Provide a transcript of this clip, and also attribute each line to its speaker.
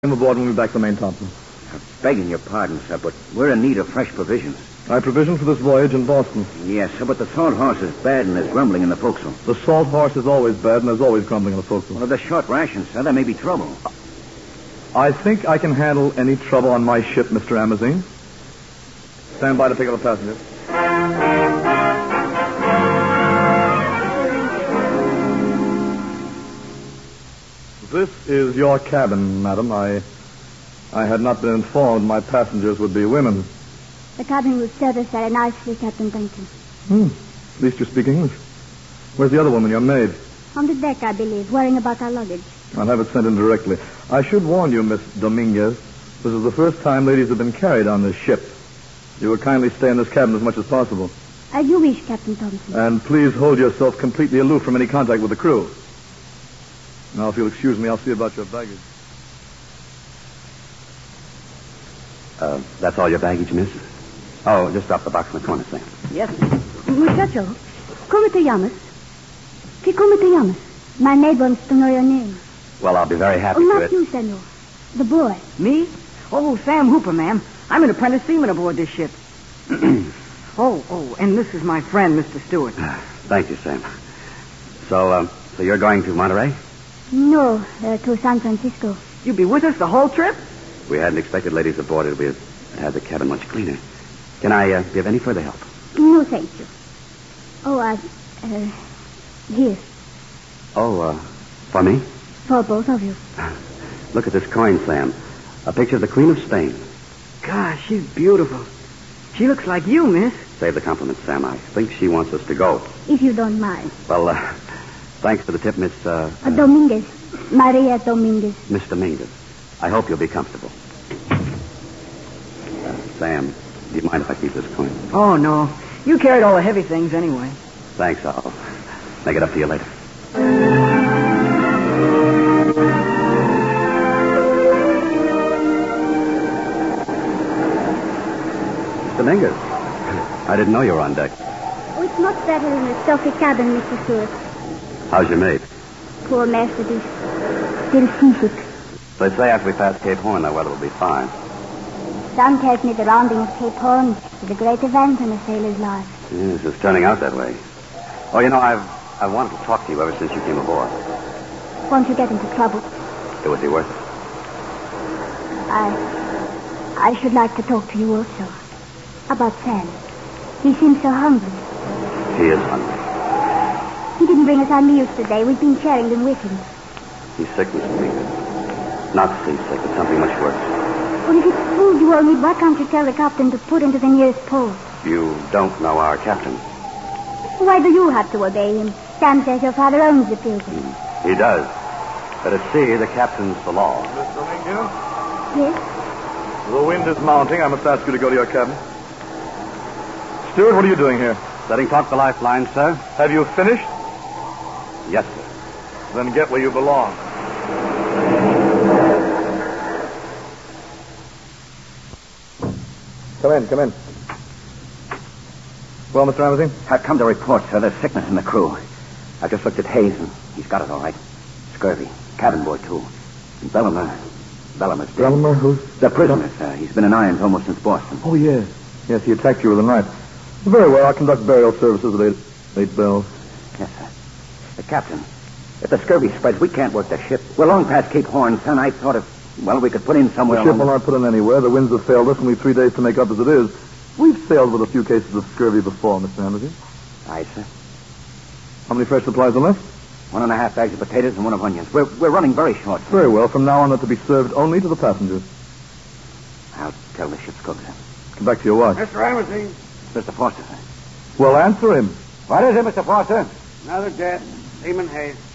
Speaker 1: Come aboard when we're back to Maine, Thompson.
Speaker 2: Begging your pardon, sir, but we're in need of fresh provisions.
Speaker 1: I have provisions for this voyage in Boston.
Speaker 2: Yes, sir, but the Salt Horse is bad and there's grumbling in the forecastle.
Speaker 1: The Salt Horse is always bad, and there's always grumbling in the forecastle.
Speaker 2: Well, if there's short rations, sir, there may be trouble.
Speaker 1: I think I can handle any trouble on my ship, Mr. Amazine. Stand by to pick up a passenger. This is your cabin, madam. I had not been informed my passengers would be women.
Speaker 3: The cabin will serve us very nicely, Captain Duncan.
Speaker 1: At least you speak English. Where's the other woman, your maid?
Speaker 3: On the deck, I believe, worrying about our luggage.
Speaker 1: I'll have it sent in directly. I should warn you, Miss Dominguez, this is the first time ladies have been carried on this ship. You will kindly stay in this cabin as much as possible.
Speaker 3: As you wish, Captain Thompson.
Speaker 1: And please hold yourself completely aloof from any contact with the crew. Now, if you'll excuse me, I'll see about your baggage.
Speaker 2: That's all your baggage, miss? Oh, just drop the box in the corner, Sam.
Speaker 3: Yes. Muchacho, ¿cómo te llamas? ¿Cómo te llamas? My maid wants to know your name.
Speaker 2: Well, I'll be very happy to
Speaker 3: Not
Speaker 2: it.
Speaker 3: you, senor. The boy.
Speaker 4: Me? Oh, Sam Hooper, ma'am. I'm an apprentice seaman aboard this ship. And this is my friend, Mr. Stewart.
Speaker 2: Thank you, Sam. So you're going to Monterey?
Speaker 3: No, to San Francisco.
Speaker 4: You be with us the whole trip?
Speaker 2: We hadn't expected ladies aboard. It would have the cabin much cleaner. Can I be of any further help?
Speaker 3: No, thank you. Here,
Speaker 2: Oh, for me?
Speaker 3: for both of you.
Speaker 2: Look at this coin, Sam. A picture of the Queen of Spain.
Speaker 4: Gosh, she's beautiful. She looks like you, miss.
Speaker 2: Save the compliment, Sam. I think she wants us to go.
Speaker 3: If you don't mind.
Speaker 2: Well, thanks for the tip, Miss...
Speaker 3: Dominguez. Maria Dominguez.
Speaker 2: Miss Dominguez. I hope you'll be comfortable. Sam, do you mind if I keep this coin?
Speaker 4: Oh, no. You carried all the heavy things anyway.
Speaker 2: Thanks. I'll make it up to you later. Miss Dominguez, I didn't know you were on deck.
Speaker 3: Oh, it's much better in the stuffy cabin, Mr. Stewart.
Speaker 2: How's your maid?
Speaker 3: Poor Mercedes. Still seasick.
Speaker 2: They say after we pass Cape Horn, the weather will be fine.
Speaker 3: Sam tells me the rounding of Cape Horn is a great event in a sailor's life.
Speaker 2: Yes, it's turning out that way. Oh, you know, I've wanted to talk to you ever since you came aboard.
Speaker 3: Won't you get into trouble?
Speaker 2: It would be worth it.
Speaker 3: I should like to talk to you also. About Sam. He seems so hungry.
Speaker 2: He is hungry.
Speaker 3: He didn't bring us our meals today. We've been sharing them with him.
Speaker 2: He's sick, Miss Dominguez. Not seasick, but something much worse.
Speaker 3: Well, if it's food you all need, why can't you tell the captain to put him to the nearest port?
Speaker 2: You don't know our captain.
Speaker 3: Why do you have to obey him? Sam says your father owns the Pilgrim.
Speaker 2: He does. But at sea, the captain's the law.
Speaker 1: Miss Dominguez?
Speaker 3: Yes?
Speaker 1: The wind is mounting. I must ask you to go to your cabin. Stewart, what are you doing here?
Speaker 2: Setting taut the lifeline, sir.
Speaker 1: Have you finished?
Speaker 2: Yes, sir.
Speaker 1: Then get where you belong. Come in. Well, Mr. Amazine?
Speaker 2: I've come to report, sir. There's sickness in the crew. I just looked at Hayes, and he's got it all right. Scurvy. Cabin boy, too. And Bellamy's dead.
Speaker 1: Bellamy's who's?
Speaker 2: The prisoner, sir. He's been in irons almost since Boston.
Speaker 1: Oh, yes. Yes, he attacked you with a knife. Very well. I'll conduct burial services at 8 bells.
Speaker 2: Yes, sir. The captain, if the scurvy spreads, we can't work the ship. We're long past Cape Horn, son. I thought we could put in somewhere
Speaker 1: The ship will
Speaker 2: along...
Speaker 1: not put in anywhere. The winds have failed us, and we've 3 days to make up as it is. We've sailed with a few cases of scurvy before, Mr. Amazine.
Speaker 2: Aye, sir.
Speaker 1: How many fresh supplies are left?
Speaker 2: 1.5 bags of potatoes and 1 of onions. We're running very short, sir.
Speaker 1: Very well. From now on, they're to be served only to the passengers.
Speaker 2: I'll tell the ship's cook, sir.
Speaker 1: Come back to your watch.
Speaker 5: Mr. Amazine.
Speaker 2: Mr. Foster, sir.
Speaker 1: Well, answer him.
Speaker 2: What is it, Mr. Foster?
Speaker 5: Another death. Seaman Hayes.